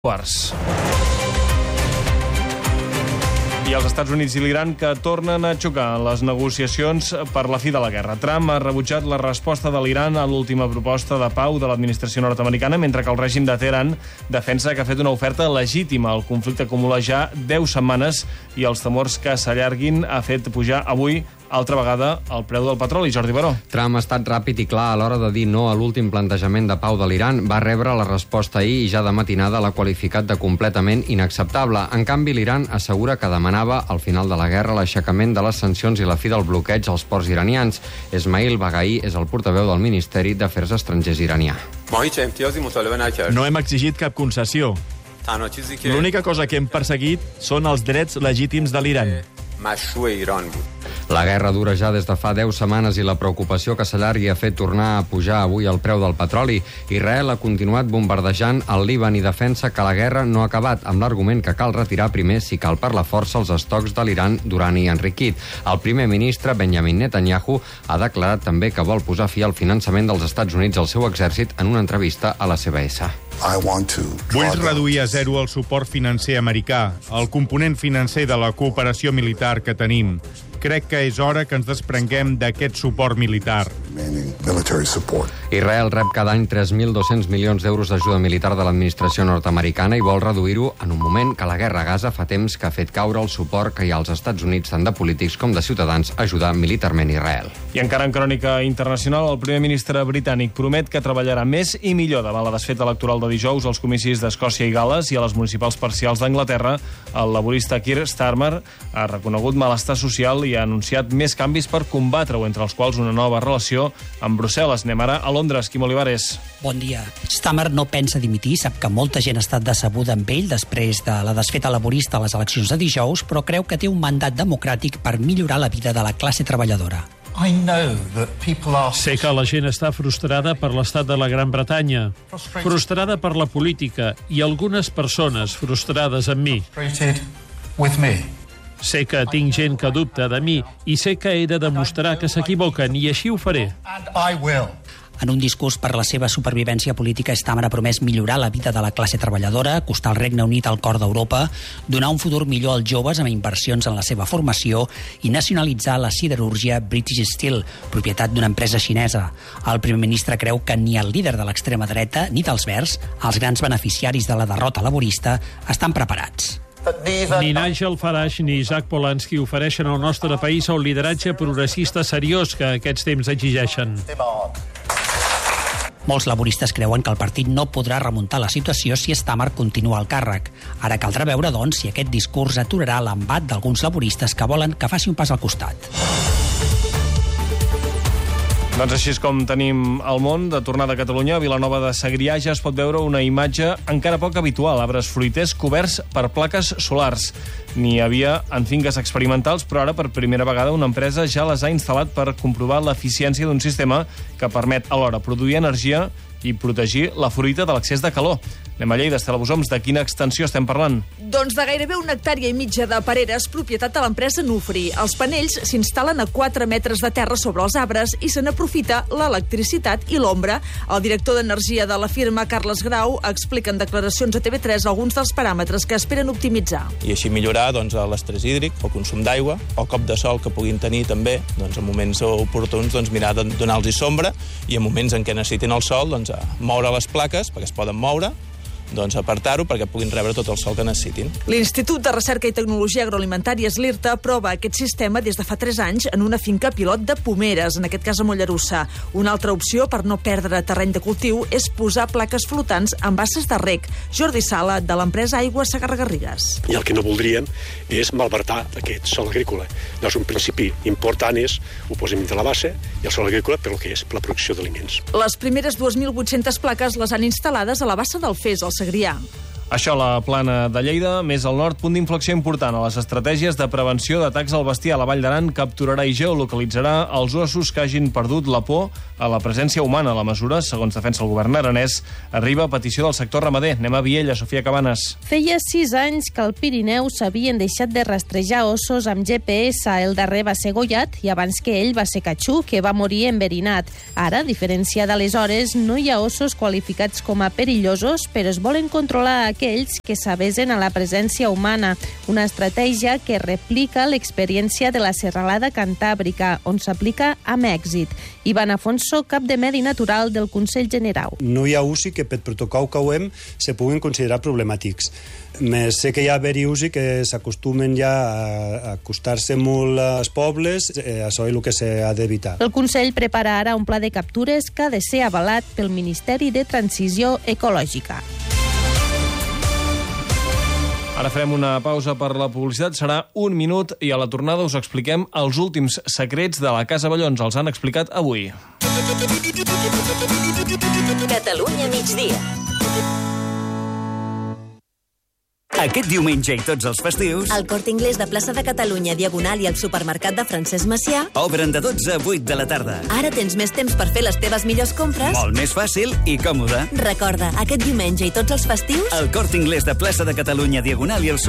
quarts. I els Estats Units i l'Iran que tornen a xocar en les negociacions per la fi de la guerra. Trump ha rebutjat la resposta de l'Iran a l'última proposta de pau de l'administració nord-americana, mentre que el règim de Teheran defensa que ha fet una oferta legítima. El conflicte acumula ja 10 setmanes i els temors que s'allarguin ha fet pujar avui altra vegada el preu del petroli. Jordi Baró. Trump ha estat ràpid i clar a l'hora de dir no a l'últim plantejament de pau de l'Iran. Va rebre la resposta ahir i ja de matinada l'ha qualificat de completament inacceptable. En canvi, l'Iran assegura que demanava al final de la guerra l'aixecament de les sancions i la fi del bloqueig als ports iranians. Esmail Baghai és el portaveu del Ministeri d'Afers Estrangers iranià. No hem exigit cap concessió. L'única cosa que hem perseguit són els drets legítims de l'Iran. La guerra dura ja des de fa 10 setmanes i la preocupació que s'allargui ha fet tornar a pujar avui el preu del petroli. Israel ha continuat bombardejant el Líban i defensa que la guerra no ha acabat, amb l'argument que cal retirar primer, si cal per la força, els estocs de l'Iran d'urani enriquit. El primer ministre, Benjamin Netanyahu, ha declarat també que vol posar fi al finançament dels Estats Units al seu exèrcit en una entrevista a la CBS. Vull reduir a zero el suport financer americà, el component financer de la cooperació militar que tenim. Crec que és hora que ens desprenguem d'aquest suport militar. Israel rep cada any 3.200 milions d'euros d'ajuda militar de l'administració nord-americana i vol reduir-ho en un moment que la guerra a Gaza fa temps que ha fet caure el suport que hi ha als Estats Units, tant de polítics com de ciutadans, a ajudar militarment Israel. I encara en crònica internacional, el primer ministre britànic promet que treballarà més i millor davant la desfeta electoral de dijous als comicis d'Escòcia i Gal·les i a les municipals parcials d'Anglaterra. El laborista Keir Starmer ha reconegut malestar social i ha anunciat més canvis per combatre-ho, entre els quals una nova relació amb Brussel·les. Anem ara a Londres. Quim Olivares. Bon dia. Starmer no pensa dimitir, sap que molta gent ha estat decebuda amb ell després de la desfeta laborista a les eleccions de dijous, però creu que té un mandat democràtic per millorar la vida de la classe treballadora. Sé que la gent està frustrada per l'estat de la Gran Bretanya, frustrada per la política i algunes persones frustrades amb mi. Sé que tinc gent que dubta de mi i sé que he de demostrar que s'equivoquen i així ho faré. En un discurs per la seva supervivència política, Starmer ha promès millorar la vida de la classe treballadora, acostar el Regne Unit al cor d'Europa, donar un futur millor als joves amb inversions en la seva formació i nacionalitzar la siderúrgia British Steel, propietat d'una empresa xinesa. El primer ministre creu que ni el líder de l'extrema dreta ni dels Verds, els grans beneficiaris de la derrota laborista, estan preparats. Ni Nigel Farage ni Isaac Polanski ofereixen al nostre país el lideratge progressista seriós que aquests temps exigeixen. Molts laboristes creuen que el partit no podrà remuntar la situació si Starmer continua al càrrec. Ara caldrà veure, doncs, si aquest discurs aturarà l'embat d'alguns laboristes que volen que faci un pas al costat. Doncs així és com tenim el món. De tornada a Catalunya, a Vilanova de Segrià ja es pot veure una imatge encara poc habitual. Arbres fruiters coberts per plaques solars. N'hi havia en finques experimentals, però ara per primera vegada una empresa ja les ha instal·lat per comprovar l'eficiència d'un sistema que permet alhora produir energia i protegir la fruita de l'excés de calor. Anem a Lleida, Estela Bosoms, de quina extensió estem parlant? Doncs de gairebé 1,5 hectàrees de pereres, propietat de l'empresa Nufri. Els panells s'instal·len a 4 metres de terra sobre els arbres i se n'aprofita l'electricitat i l'ombra. El director d'energia de la firma, Carles Grau, explica en declaracions a TV3 alguns dels paràmetres que esperen optimitzar. I així millorar l'estrès hídric, el consum d'aigua, el cop de sol que puguin tenir també, en moments oportuns mirar de donar-los sombra i en moments en què necessitin el sol, moure les plaques perquè es poden moure, apartar-ho perquè puguin rebre tot el sol que necessitin. L'Institut de Recerca i Tecnologia Agroalimentària, l'IRTA, prova aquest sistema des de fa 3 anys en una finca pilot de pomeres, en aquest cas a Mollerussa. Una altra opció per no perdre terreny de cultiu és posar plaques flotants en basses de reg. Jordi Sala, de l'empresa Aigua Segarra-Garrigues. I el que no voldríem és malbaratar aquest sòl agrícola. Doncs un principi important és ho posem dintre la bassa i el sòl agrícola per el que és la producció d'aliments. Les primeres 2.800 plaques les han instal·lades a la bassa del Fes, al Segrià. Això a la plana de Lleida, més al nord, punt d'inflexió important a les estratègies de prevenció d'atacs al bestiar. La Vall d'Aran capturarà i geolocalitzarà els ossos que hagin perdut la por a la presència humana. La mesura, segons defensa el govern aranès, arriba a petició del sector ramader. Anem a Viella, Sofia Cabanes. Feia 6 anys que al Pirineu s'havien deixat de rastrejar ossos amb GPS. El darrer va ser Goyat i abans que ell va ser Catxú, que va morir enverinat. Ara, a diferència d'aleshores, no hi ha ossos qualificats com a perillosos, però es volen controlar que ells que s'avesen a la presència humana, una estratègia que replica l'experiència de la Serralada Cantàbrica, on s'aplica amb èxit. Ivan Afonso, cap de Medi Natural del Consell Generau. No hi ha usi que per protocol que ho hem se puguin considerar problemàtics. Més sé que hi ha haver-hi usi que s'acostumen ja a acostar-se molt als pobles, això és el que s'ha d'evitar. El Consell prepara ara un pla de captures que ha de ser avalat pel Ministeri de Transició Ecològica. Ara farem una pausa per la publicitat, serà 1 minut i a la tornada us expliquem els últims secrets de la Casa Ballons. Els han explicat avui. Catalunya migdia. Aquest diumenge i tots els festius... El Corte Inglés de Plaça de Catalunya, Diagonal i el supermercat de Francesc Macià obren de 12 a 8 de la tarda. Ara tens més temps per fer les teves millors compres. Molt més fàcil i còmode. Recorda, aquest diumenge i tots els festius... El Corte Inglés de Plaça de Catalunya, Diagonal i el